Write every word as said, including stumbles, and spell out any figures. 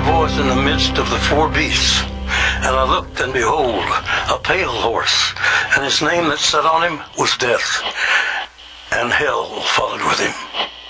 voice in the midst of the four beasts, and I looked, and behold, a pale horse, and his name that sat on him was Death, and hell followed with him.